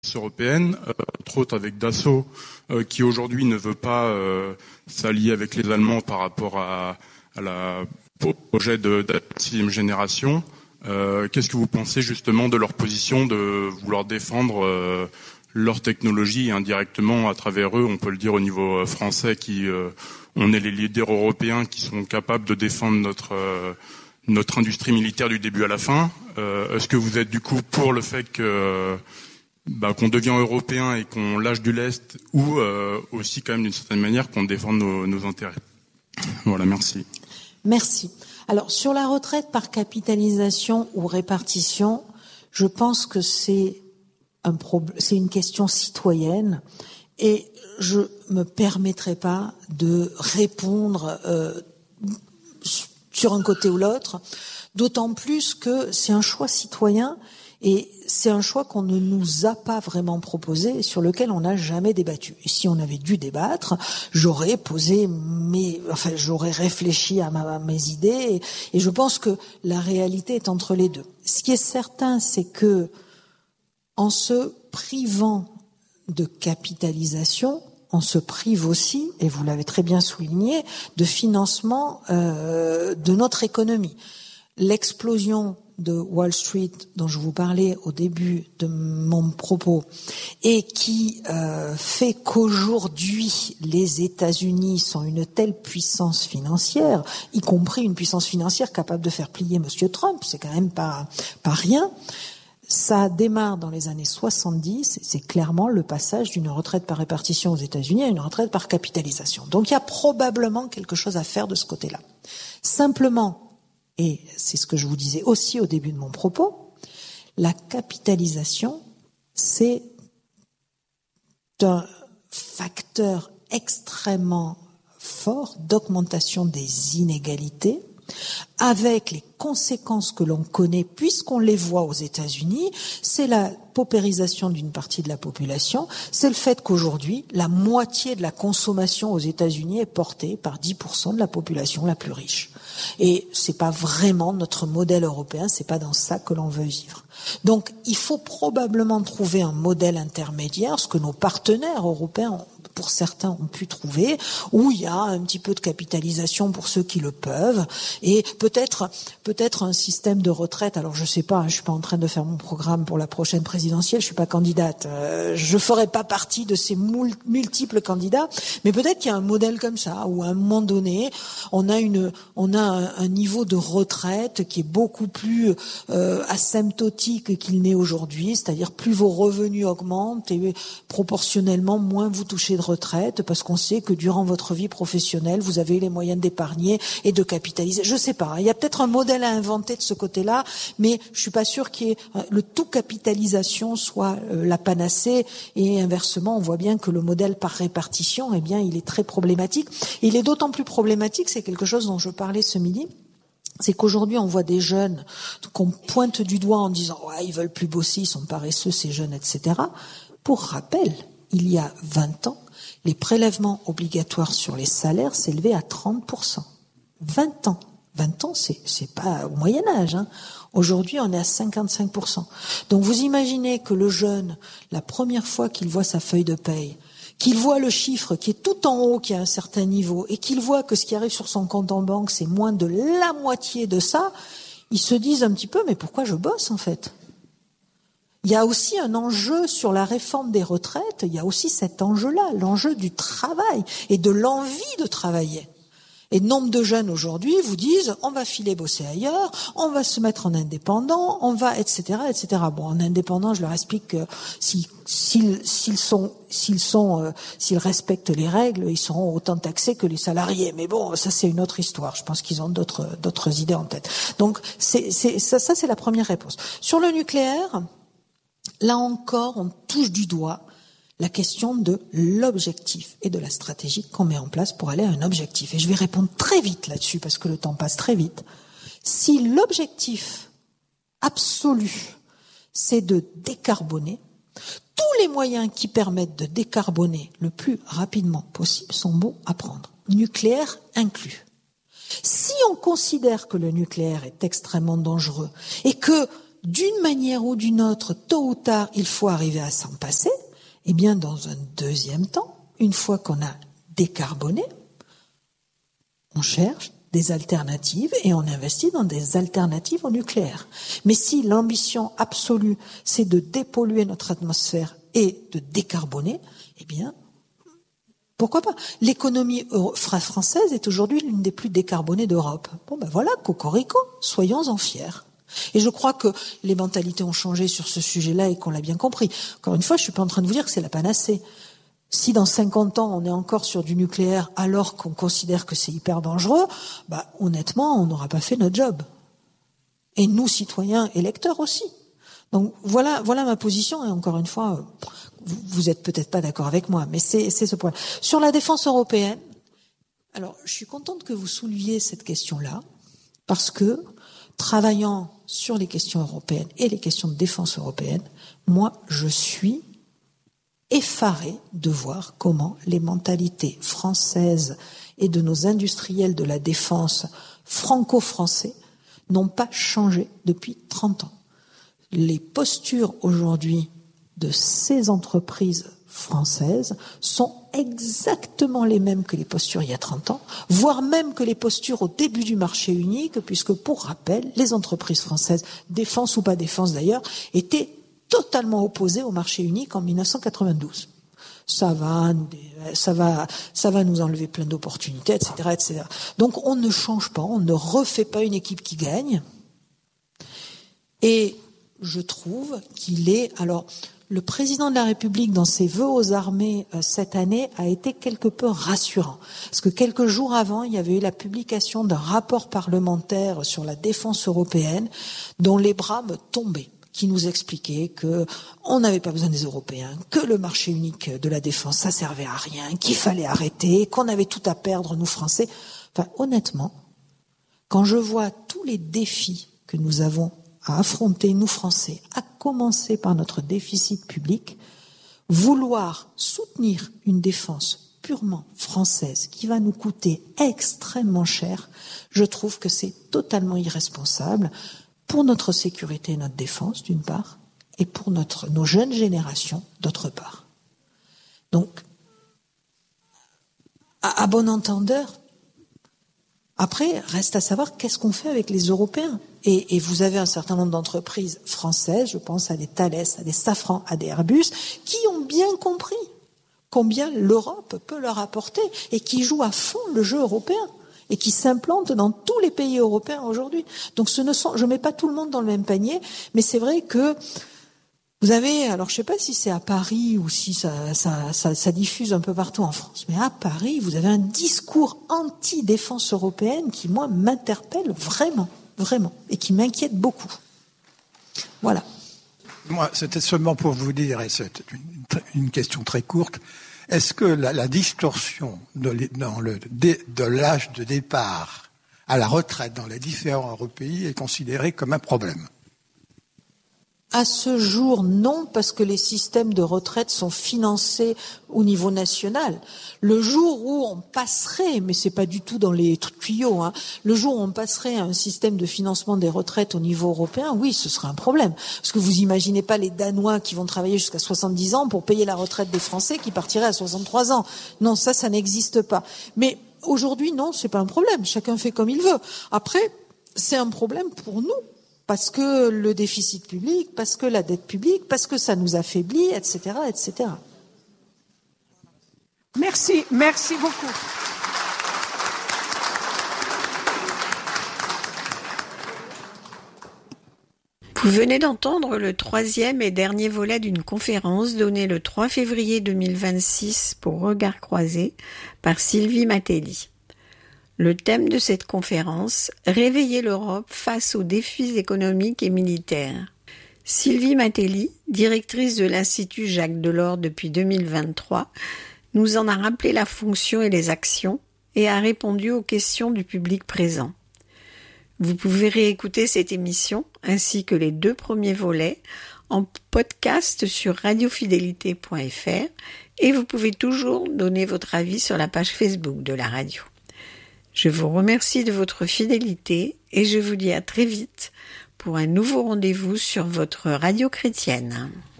européenne, entre autres avec Dassault, qui aujourd'hui ne veut pas s'allier avec les Allemands par rapport au projet de 6e génération. Qu'est-ce que vous pensez justement de leur position de vouloir défendre leur technologie et indirectement à travers eux, on peut le dire au niveau français, on est les leaders européens qui sont capables de défendre notre industrie militaire du début à la fin. Est-ce que vous êtes du coup pour le fait qu'on devient européen et qu'on lâche du lest, ou aussi quand même d'une certaine manière qu'on défende nos intérêts? Voilà, merci. Merci. Alors sur la retraite par capitalisation ou répartition, je pense que c'est une question citoyenne et je me permettrai pas de répondre sur un côté ou l'autre, d'autant plus que c'est un choix citoyen et c'est un choix qu'on ne nous a pas vraiment proposé et sur lequel on n'a jamais débattu. Et si on avait dû débattre, j'aurais réfléchi à mes idées et je pense que la réalité est entre les deux. Ce qui est certain, c'est que en se privant de capitalisation, on se prive aussi, et vous l'avez très bien souligné, de financement de notre économie. L'explosion de Wall Street dont je vous parlais au début de mon propos et qui fait qu'aujourd'hui les États-Unis sont une telle puissance financière, y compris une puissance financière capable de faire plier Monsieur Trump, c'est quand même pas rien. Ça démarre dans les années 70 et c'est clairement le passage d'une retraite par répartition aux États-Unis à une retraite par capitalisation. Donc il y a probablement quelque chose à faire de ce côté-là. Simplement, et c'est ce que je vous disais aussi au début de mon propos, la capitalisation, c'est un facteur extrêmement fort d'augmentation des inégalités, avec les conséquences que l'on connaît, puisqu'on les voit aux États-Unis, c'est la paupérisation d'une partie de la population, c'est le fait qu'aujourd'hui, la moitié de la consommation aux États-Unis est portée par 10% de la population la plus riche. Et c'est pas vraiment notre modèle européen, c'est pas dans ça que l'on veut vivre. Donc, il faut probablement trouver un modèle intermédiaire, ce que nos partenaires européens, pour certains, ont pu trouver, où il y a un petit peu de capitalisation pour ceux qui le peuvent, et peut-être un système de retraite. Alors, je sais pas, je suis pas en train de faire mon programme pour la prochaine présidentielle, je suis pas candidate, je ferai pas partie de ces multiples candidats, mais peut-être qu'il y a un modèle comme ça, où à un moment donné, on a un niveau de retraite qui est beaucoup plus asymptotique qu'il n'est aujourd'hui, c'est-à-dire plus vos revenus augmentent et proportionnellement moins vous touchez de retraite, parce qu'on sait que durant votre vie professionnelle, vous avez les moyens d'épargner et de capitaliser. Je sais pas, il y a peut-être un modèle à inventer de ce côté-là, mais je suis pas sûre que le tout capitalisation soit la panacée, et inversement, on voit bien que le modèle par répartition, eh bien, il est très problématique. Et il est d'autant plus problématique, c'est quelque chose dont je parlais ce midi, c'est qu'aujourd'hui, on voit des jeunes qu'on pointe du doigt en disant « ouais, ils veulent plus bosser, ils sont paresseux, ces jeunes, etc. » Pour rappel, il y a 20 ans, les prélèvements obligatoires sur les salaires s'élevaient à 30%. 20 ans. 20 ans, c'est pas au Moyen-Âge, hein. Aujourd'hui, on est à 55%. Donc, vous imaginez que le jeune, la première fois qu'il voit sa feuille de paye, qu'il voit le chiffre qui est tout en haut, qui a un certain niveau, et qu'il voit que ce qui arrive sur son compte en banque, c'est moins de la moitié de ça, ils se disent un petit peu, mais pourquoi je bosse en fait ? Il y a aussi un enjeu sur la réforme des retraites, il y a aussi cet enjeu-là, l'enjeu du travail et de l'envie de travailler. Et nombre de jeunes aujourd'hui vous disent on va filer bosser ailleurs, on va se mettre en indépendant, on va etc. Bon, en indépendant, je leur explique que s'ils respectent les règles, ils seront autant taxés que les salariés. Mais bon, ça c'est une autre histoire. Je pense qu'ils ont d'autres idées en tête. Donc ça c'est la première réponse. Sur le nucléaire, là encore, on touche du doigt la question de l'objectif et de la stratégie qu'on met en place pour aller à un objectif. Et je vais répondre très vite là-dessus parce que le temps passe très vite. Si l'objectif absolu, c'est de décarboner, tous les moyens qui permettent de décarboner le plus rapidement possible sont bons à prendre, nucléaire inclus. Si on considère que le nucléaire est extrêmement dangereux et que d'une manière ou d'une autre, tôt ou tard, il faut arriver à s'en passer, eh bien, dans un deuxième temps, une fois qu'on a décarboné, on cherche des alternatives et on investit dans des alternatives au nucléaire. Mais si l'ambition absolue, c'est de dépolluer notre atmosphère et de décarboner, eh bien, pourquoi pas? L'économie française est aujourd'hui l'une des plus décarbonées d'Europe. Bon ben voilà, cocorico, soyons-en fiers. Et je crois que les mentalités ont changé sur ce sujet-là et qu'on l'a bien compris. Encore une fois, je suis pas en train de vous dire que c'est la panacée. Si dans 50 ans, on est encore sur du nucléaire alors qu'on considère que c'est hyper dangereux, bah, honnêtement, on n'aura pas fait notre job. Et nous, citoyens électeurs aussi. Donc, voilà ma position. Et encore une fois, vous êtes peut-être pas d'accord avec moi, mais c'est ce point. Sur la défense européenne, alors, je suis contente que vous souleviez cette question-là, parce que, travaillant sur les questions européennes et les questions de défense européenne, moi, je suis effaré de voir comment les mentalités françaises et de nos industriels de la défense franco-français n'ont pas changé depuis 30 ans. Les postures aujourd'hui de ces entreprises françaises sont exactement les mêmes que les postures il y a 30 ans, voire même que les postures au début du marché unique, puisque pour rappel, les entreprises françaises, défense ou pas défense d'ailleurs, étaient totalement opposé au marché unique en 1992. Ça va nous enlever plein d'opportunités, etc., etc. Donc on ne change pas, on ne refait pas une équipe qui gagne. Et je trouve qu'il est, alors, le président de la République, dans ses vœux aux armées cette année, a été quelque peu rassurant. Parce que quelques jours avant, il y avait eu la publication d'un rapport parlementaire sur la défense européenne, dont les bras me tombaient, qui nous expliquait que on n'avait pas besoin des Européens, que le marché unique de la défense, ça servait à rien, qu'il fallait arrêter, qu'on avait tout à perdre, nous Français. Enfin, honnêtement, quand je vois tous les défis que nous avons à affronter, nous Français, à commencer par notre déficit public, vouloir soutenir une défense purement française qui va nous coûter extrêmement cher, je trouve que c'est totalement irresponsable pour notre sécurité et notre défense, d'une part, et pour nos jeunes générations, d'autre part. Donc, à bon entendeur, après, reste à savoir qu'est-ce qu'on fait avec les Européens. Et vous avez un certain nombre d'entreprises françaises, je pense à des Thales, à des Safran, à des Airbus, qui ont bien compris combien l'Europe peut leur apporter et qui jouent à fond le jeu européen et qui s'implantent dans tous les pays européens aujourd'hui. Donc je mets pas tout le monde dans le même panier, mais c'est vrai que vous avez, alors je sais pas si c'est à Paris ou si ça diffuse un peu partout en France, mais à Paris, vous avez un discours anti-défense européenne qui, moi, m'interpelle vraiment, vraiment, et qui m'inquiète beaucoup. Voilà. Moi, c'était seulement pour vous dire, et c'est une question très courte, est-ce que la distorsion de l'âge de départ à la retraite dans les différents pays est considérée comme un problème ? À ce jour, non, parce que les systèmes de retraite sont financés au niveau national. Le jour où on passerait, mais c'est pas du tout dans les tuyaux, le jour où on passerait à un système de financement des retraites au niveau européen, oui, ce serait un problème. Parce que vous imaginez pas les Danois qui vont travailler jusqu'à 70 ans pour payer la retraite des Français qui partiraient à 63 ans. Non, ça n'existe pas. Mais aujourd'hui, non, c'est pas un problème. Chacun fait comme il veut. Après, c'est un problème pour nous. Parce que le déficit public, parce que la dette publique, parce que ça nous affaiblit, etc., etc. Merci beaucoup. Vous venez d'entendre le 3e et dernier volet d'une conférence donnée le 3 février 2026 pour Regards croisés par Sylvie Matelli. Le thème de cette conférence, réveiller l'Europe face aux défis économiques et militaires. Sylvie Matelli, directrice de l'Institut Jacques Delors depuis 2023, nous en a rappelé la fonction et les actions et a répondu aux questions du public présent. Vous pouvez réécouter cette émission ainsi que les 2 premiers volets en podcast sur radiofidélité.fr et vous pouvez toujours donner votre avis sur la page Facebook de la radio. Je vous remercie de votre fidélité et je vous dis à très vite pour un nouveau rendez-vous sur votre radio chrétienne.